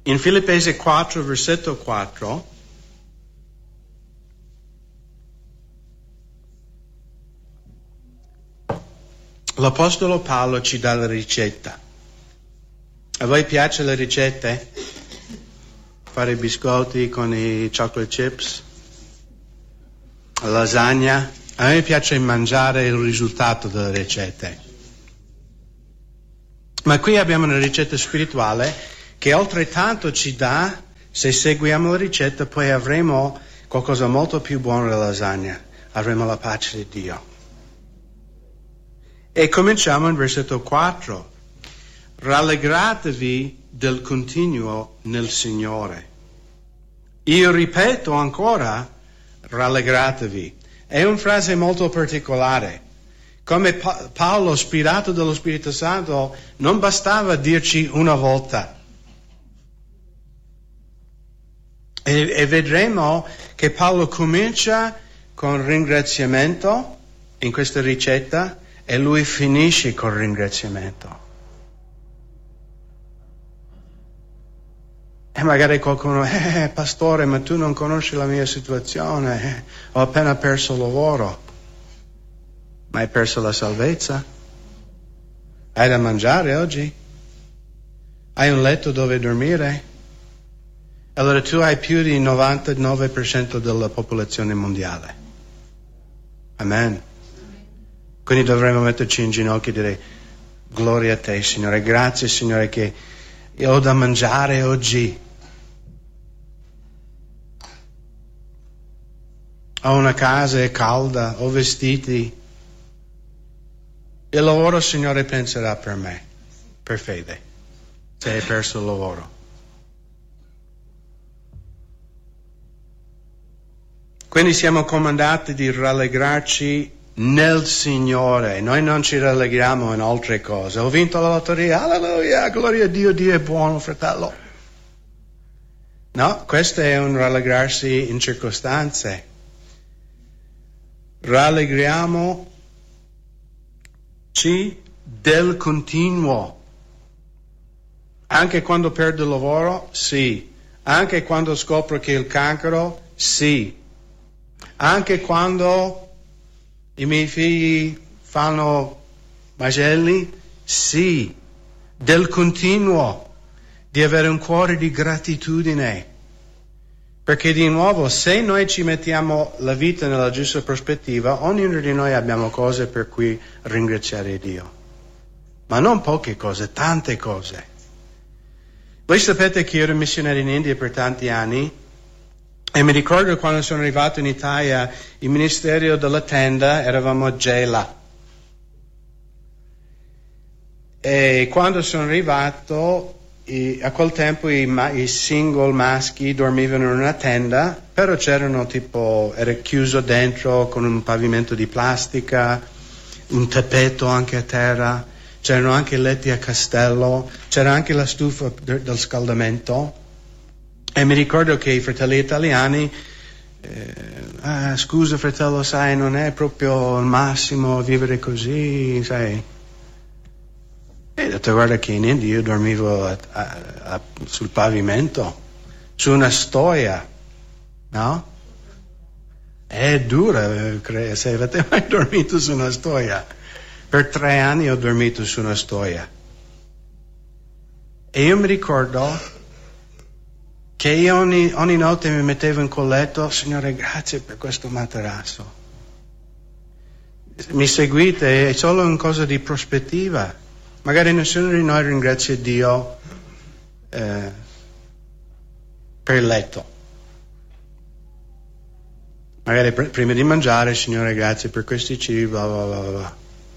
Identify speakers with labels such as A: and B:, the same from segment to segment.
A: In Filippesi 4, versetto 4, l'Apostolo Paolo ci dà la ricetta. A voi piace le ricette? Fare i biscotti con i chocolate chips? La lasagna? A me piace mangiare il risultato delle ricette. Ma qui abbiamo una ricetta spirituale che altrettanto ci dà, se seguiamo la ricetta, poi avremo qualcosa molto più buono della lasagna. Avremo la pace di Dio. E cominciamo in versetto 4. Rallegratevi del continuo nel Signore. Io ripeto ancora, rallegratevi. È una frase molto particolare. Come Paolo, ispirato dallo Spirito Santo, non bastava dirci una volta. E vedremo che Paolo comincia con ringraziamento in questa ricetta e lui finisce col ringraziamento. E magari qualcuno, pastore, ma tu non conosci la mia situazione, ho appena perso il lavoro. Ma hai perso la salvezza? Hai da mangiare oggi? Hai un letto dove dormire? Allora tu hai più di 99% della popolazione mondiale. Amen. Quindi dovremmo metterci in ginocchio e dire, gloria a te, Signore, grazie, Signore, che io ho da mangiare oggi. Ho una casa, è calda, ho vestiti. Il lavoro, Signore, penserà per me, per fede, se hai perso il lavoro. Quindi siamo comandati di rallegrarci nel Signore. Noi non ci rallegriamo in altre cose. Ho vinto la lotteria, alleluia, gloria a Dio, Dio è buono, fratello. No, questo è un rallegrarsi in circostanze. Rallegriamoci del continuo. Anche quando perdo il lavoro? Sì. Anche quando scopro che il cancro? Sì. Anche quando i miei figli fanno macelli? Sì. Del continuo. Di avere un cuore di gratitudine. Perché di nuovo, se noi ci mettiamo la vita nella giusta prospettiva, ognuno di noi abbiamo cose per cui ringraziare Dio. Ma non poche cose, tante cose. Voi sapete che io ero missionario in India per tanti anni e mi ricordo quando sono arrivato in Italia, il ministero della tenda, eravamo a Gela. E quando sono arrivato, a quel tempo i single maschi dormivano in una tenda, però era chiuso dentro con un pavimento di plastica, un tappeto anche a terra, c'erano anche letti a castello, c'era anche la stufa del scaldamento. E mi ricordo che i fratelli italiani, scusa fratello, sai, non è proprio il massimo vivere così, sai. E ho detto, guarda che in India io dormivo sul pavimento, su una stoia, no? È dura, se avete mai dormito su una stoia. Per 3 anni ho dormito su una stoia. E io mi ricordo che io ogni notte mi mettevo in quel letto, Signore, grazie per questo materasso. Mi seguite? È solo una cosa di prospettiva. Magari nessuno di noi ringrazia Dio per il letto. Magari prima di mangiare, Signore, grazie per questi cibi, bla bla bla bla.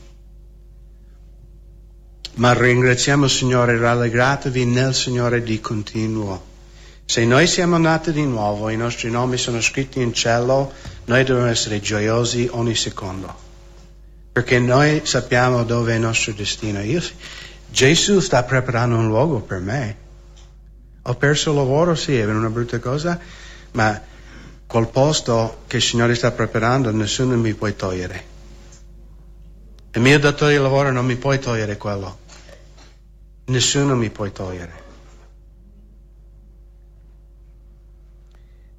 A: Ma ringraziamo il Signore, rallegratevi nel Signore di continuo. Se noi siamo nati di nuovo, i nostri nomi sono scritti in cielo, noi dobbiamo essere gioiosi ogni secondo. Perché noi sappiamo dove è il nostro destino. Gesù sta preparando un luogo per me. Ho perso il lavoro, sì, è una brutta cosa, ma col posto che il Signore sta preparando nessuno mi può togliere. Il mio datore di lavoro non mi può togliere quello. Nessuno mi può togliere.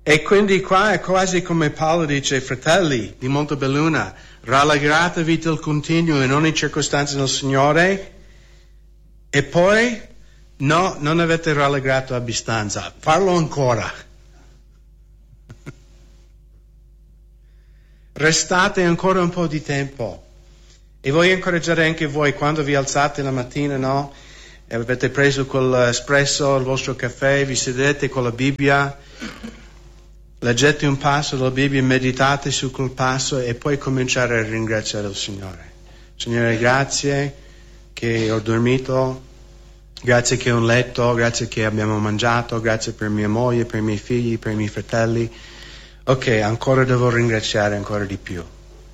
A: E quindi qua è quasi come Paolo dice, fratelli di Montebelluna, rallegratevi del continuo in ogni circostanza del Signore, e poi no, non avete rallegrato abbastanza, farlo ancora. Restate ancora un po' di tempo. E voglio incoraggiare anche voi, quando vi alzate la mattina, no? E avete preso quell'espresso, il vostro caffè, vi sedete con la Bibbia, leggete un passo della Bibbia, meditate su quel passo e poi cominciare a ringraziare il Signore. Signore, grazie che ho dormito, grazie che ho un letto, grazie che abbiamo mangiato, grazie per mia moglie, per i miei figli, per i miei fratelli. Ok, ancora devo ringraziare ancora di più.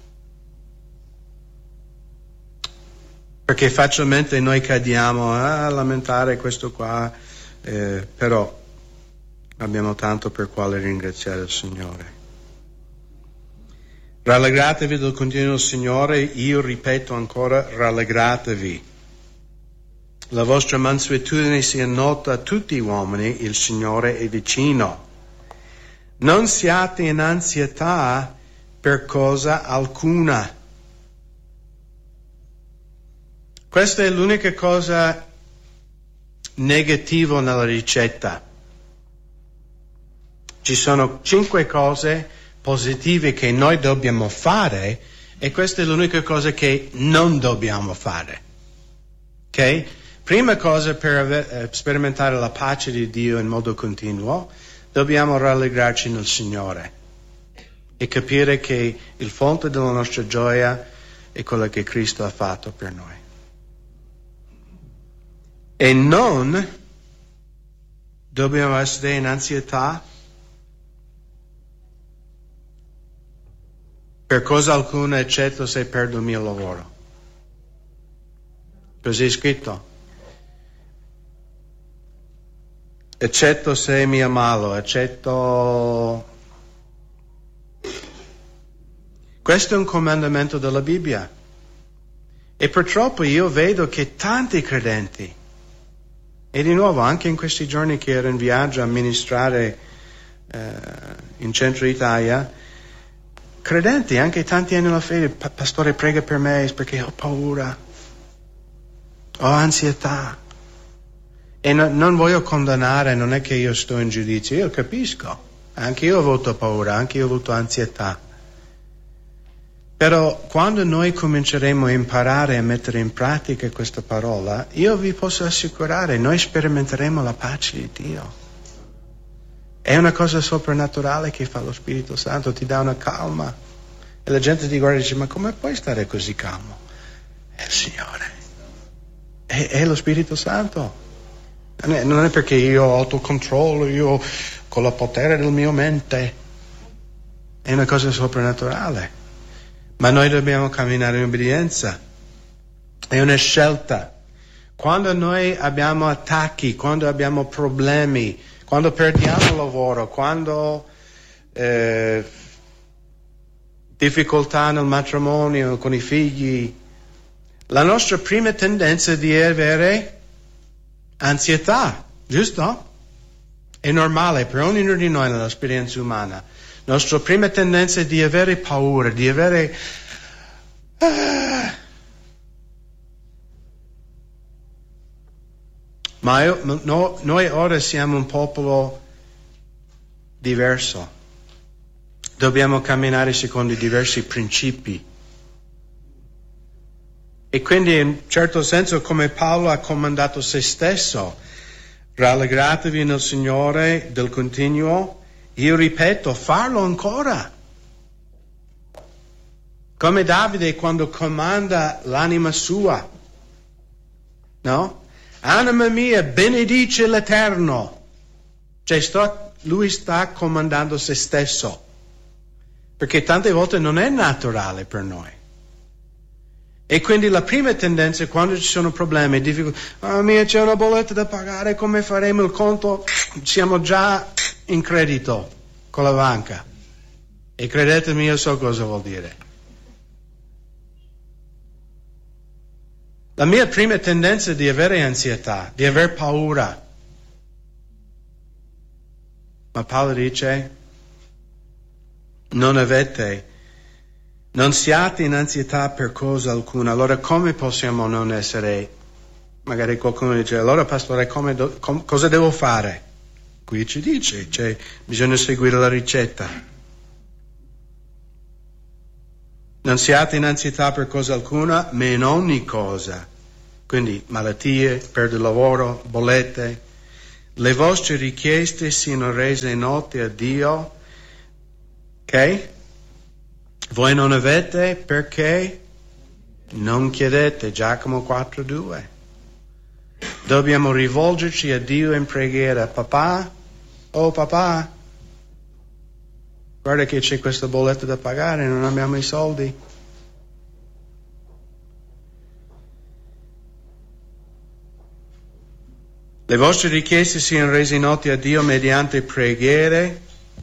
A: Perché facilmente noi cadiamo a lamentare questo qua, però abbiamo tanto per quale ringraziare il Signore. Rallegratevi del continuo del Signore, io ripeto ancora, rallegratevi. La vostra mansuetudine sia nota a tutti gli uomini, il Signore è vicino. Non siate in ansietà per cosa alcuna. Questa è l'unica cosa negativa nella ricetta. Ci sono 5 cose positive che noi dobbiamo fare e questa è l'unica cosa che non dobbiamo fare. Ok? Prima cosa, per sperimentare la pace di Dio in modo continuo, dobbiamo rallegrarci nel Signore e capire che il fonte della nostra gioia è quello che Cristo ha fatto per noi. E non dobbiamo essere in ansietà per cosa alcuna, eccetto se perdo il mio lavoro. Così è scritto. Eccetto se mi ammalo, eccetto... Questo è un comandamento della Bibbia. E purtroppo io vedo che tanti credenti, e di nuovo anche in questi giorni che ero in viaggio a ministrare in centro Italia, credenti, anche tanti anni nella fede, pastore prega per me perché ho paura, ho ansietà. E non voglio condannare, non è che io sto in giudizio, io capisco, anche io ho avuto paura, anche io ho avuto ansietà. Però quando noi cominceremo a imparare a mettere in pratica questa parola, io vi posso assicurare, noi sperimenteremo la pace di Dio. È una cosa soprannaturale che fa lo Spirito Santo, ti dà una calma. E la gente ti guarda e dice, ma come puoi stare così calmo? È il Signore, è lo Spirito Santo. Non è perché io ho autocontrollo, io con il potere del mio mente. È una cosa soprannaturale. Ma noi dobbiamo camminare in obbedienza. È una scelta. Quando noi abbiamo attacchi, quando abbiamo problemi, quando perdiamo il lavoro, quando difficoltà nel matrimonio, con i figli, la nostra prima tendenza è di avere ansietà, giusto? È normale per ognuno di noi nell'esperienza umana. La nostra prima tendenza è di avere paura, di avere... Ma noi ora siamo un popolo diverso. Dobbiamo camminare secondo diversi principi. E quindi in un certo senso, come Paolo ha comandato se stesso, rallegratevi nel Signore del continuo, io ripeto, farlo ancora. Come Davide quando comanda l'anima sua, no? Anima mia, benedice l'Eterno. Cioè lui sta comandando se stesso, perché tante volte non è naturale per noi. E quindi la prima tendenza è quando ci sono problemi, difficoltà, mia c'è una bolletta da pagare, come faremo il conto? Siamo già in credito con la banca. E credetemi, io so cosa vuol dire. La mia prima tendenza è di avere ansietà, di aver paura. Ma Paolo dice, non siate in ansietà per cosa alcuna. Allora come possiamo non essere? Magari qualcuno dice, allora pastore, cosa devo fare? Qui ci dice, bisogna seguire la ricetta. Non siate in ansietà per cosa alcuna, ma in ogni cosa. Quindi malattie, perdita di lavoro, bollette. Le vostre richieste siano rese note a Dio. Ok? Voi non avete perché non chiedete. Giacomo 4:2. Dobbiamo rivolgerci a Dio in preghiera. Papà, guarda che c'è questa bolletta da pagare, non abbiamo i soldi. Le vostre richieste siano rese note a Dio mediante preghiere,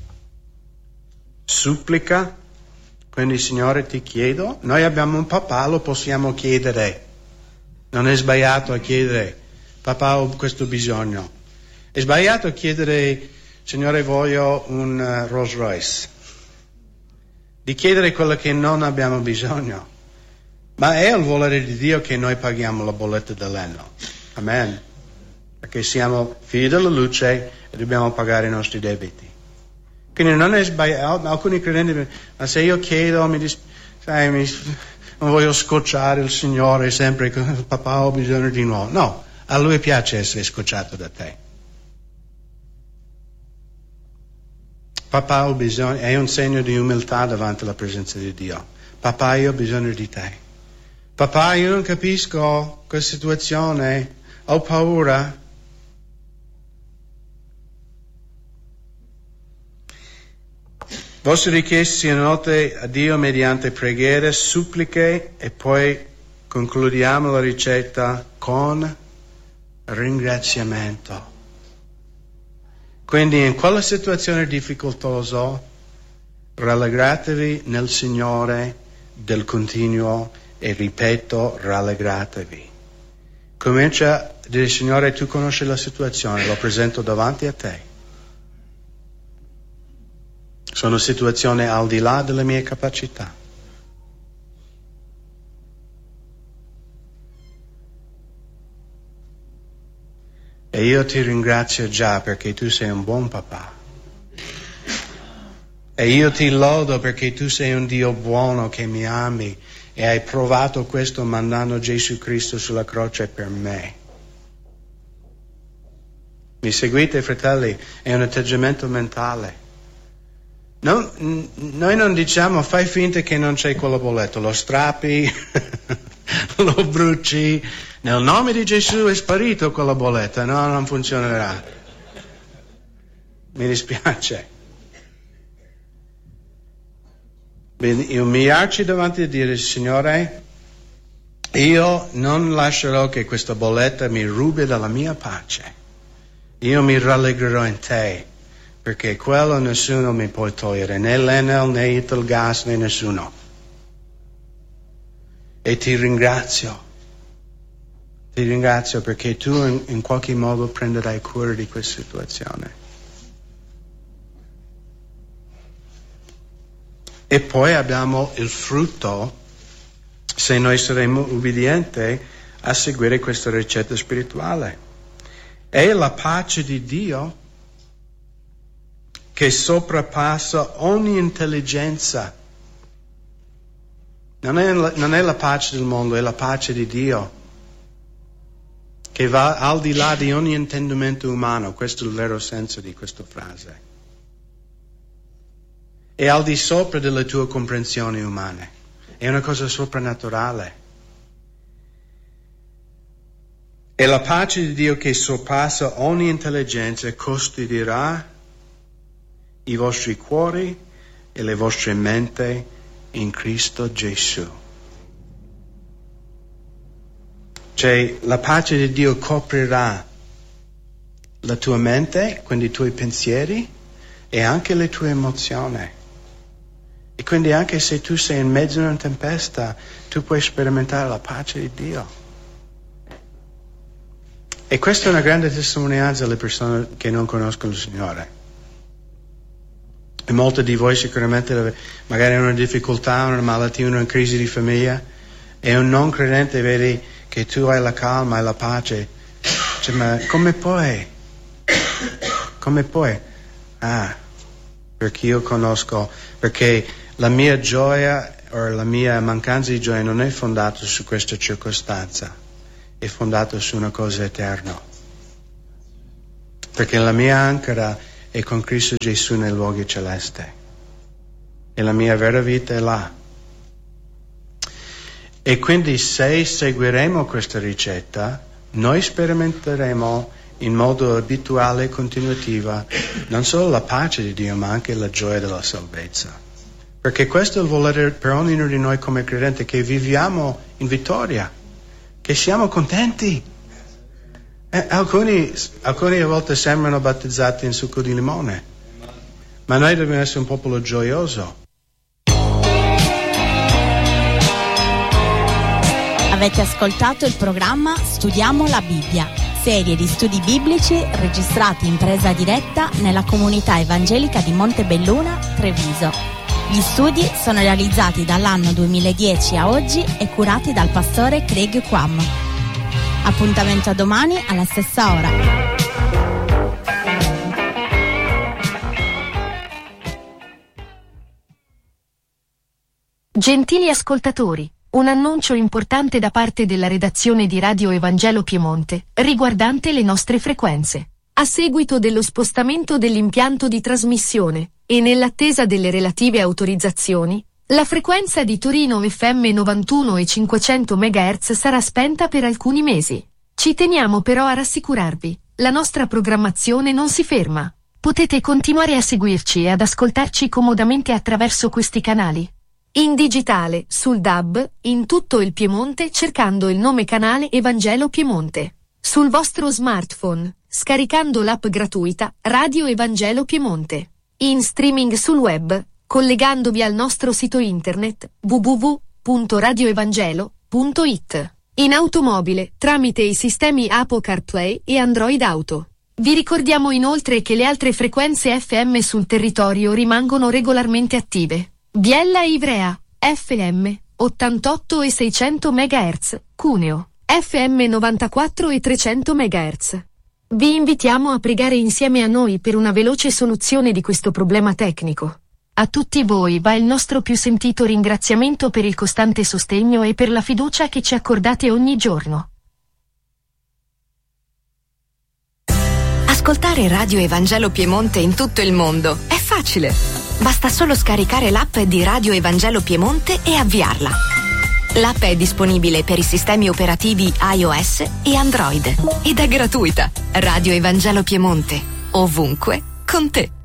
A: supplica. Quindi, Signore, ti chiedo, noi abbiamo un papà, lo possiamo chiedere. Non è sbagliato a chiedere, papà, ho questo bisogno. È sbagliato a chiedere, Signore, voglio un Rolls Royce. Di chiedere quello che non abbiamo bisogno. Ma è il volere di Dio che noi paghiamo la bolletta dell'anno. Amen. Perché siamo figli della luce e dobbiamo pagare i nostri debiti. Quindi non è sbagliato. Alcuni credenti, ma se io chiedo, non voglio scocciare il Signore sempre, papà ho bisogno di nuovo. No, a Lui piace essere scocciato da te. Papà ho bisogno, è un segno di umiltà davanti alla presenza di Dio. Papà, io ho bisogno di te. Papà, io non capisco questa situazione, ho paura. Vostre richieste siano note a Dio mediante preghiere, suppliche e poi concludiamo la ricetta con ringraziamento. Quindi in quella situazione difficoltosa rallegratevi nel Signore del continuo e ripeto rallegratevi. Comincia a dire Signore tu conosci la situazione, lo presento davanti a te. Sono situazioni al di là delle mie capacità. E io ti ringrazio già perché tu sei un buon papà. E io ti lodo perché tu sei un Dio buono che mi ami e hai provato questo mandando Gesù Cristo sulla croce per me. Mi seguite, fratelli? È un atteggiamento mentale. Noi non diciamo fai finta che non c'è quella bolletta, lo strappi, lo bruci. Nel nome di Gesù è sparito quella bolletta, no, non funzionerà. Mi dispiace. Umiliarci davanti a dire Signore, io non lascerò che questa bolletta mi rubi dalla mia pace. Io mi rallegrerò in te. Perché quello nessuno mi può togliere, né l'Enel, né Italgas, né nessuno. E ti ringrazio perché tu in qualche modo prenderai cura di questa situazione. E poi abbiamo il frutto, se noi saremo ubbidienti a seguire questa ricetta spirituale. È la pace di Dio che sovrapassa ogni intelligenza. Non è la pace del mondo, è la pace di Dio, che va al di là di ogni intendimento umano. Questo è il vero senso di questa frase. È al di sopra delle tue comprensioni umane. È una cosa soprannaturale. E la pace di Dio che sorpassa ogni intelligenza custodirà i vostri cuori e le vostre menti in Cristo Gesù. Cioè, la pace di Dio coprirà la tua mente, quindi i tuoi pensieri e anche le tue emozioni. E quindi anche se tu sei in mezzo a una tempesta, tu puoi sperimentare la pace di Dio. E questa è una grande testimonianza alle persone che non conoscono il Signore. E molti di voi sicuramente magari hanno una difficoltà, una malattia, una crisi di famiglia, e un non credente vedi che tu hai la calma e la pace. Cioè, ma come puoi? Come puoi? Perché io conosco, perché la mia gioia o la mia mancanza di gioia non è fondata su questa circostanza, è fondata su una cosa eterna. Perché la mia ancora è con Cristo Gesù nei luoghi celesti e la mia vera vita è là. E quindi se seguiremo questa ricetta, noi sperimenteremo in modo abituale e continuativo non solo la pace di Dio, ma anche la gioia della salvezza. Perché questo è il volere per ognuno di noi come credenti, che viviamo in vittoria, che siamo contenti. Alcuni a volte sembrano battezzati in succo di limone, ma noi dobbiamo essere un popolo gioioso.
B: Avete ascoltato il programma Studiamo la Bibbia, serie di studi biblici registrati in presa diretta nella comunità evangelica di Montebelluna, Treviso. Gli studi sono realizzati dall'anno 2010 a oggi e curati dal pastore Craig Quam. Appuntamento a domani alla stessa ora.
C: Gentili ascoltatori, un annuncio importante da parte della redazione di Radio Evangelo Piemonte, riguardante le nostre frequenze. A seguito dello spostamento dell'impianto di trasmissione, e nell'attesa delle relative autorizzazioni, la frequenza di Torino FM 91 e 500 MHz sarà spenta per alcuni mesi. Ci teniamo però a rassicurarvi, la nostra programmazione non si ferma. Potete continuare a seguirci e ad ascoltarci comodamente attraverso questi canali. In digitale, sul DAB, in tutto il Piemonte cercando il nome canale Evangelo Piemonte. Sul vostro smartphone, scaricando l'app gratuita Radio Evangelo Piemonte. In streaming sul web, collegandovi al nostro sito internet www.radioevangelo.it. In automobile, tramite i sistemi Apple CarPlay e Android Auto. Vi ricordiamo inoltre che le altre frequenze FM sul territorio rimangono regolarmente attive. Biella e Ivrea, FM, 88 e 600 MHz, Cuneo, FM 94 e 300 MHz. Vi invitiamo a pregare insieme a noi per una veloce soluzione di questo problema tecnico. A tutti voi va il nostro più sentito ringraziamento per il costante sostegno e per la fiducia che ci accordate ogni giorno.
D: Ascoltare Radio Evangelo Piemonte in tutto il mondo è facile. Basta solo scaricare l'app di Radio Evangelo Piemonte e avviarla. L'app è disponibile per i sistemi operativi iOS e Android ed è gratuita. Radio Evangelo Piemonte, ovunque, con te.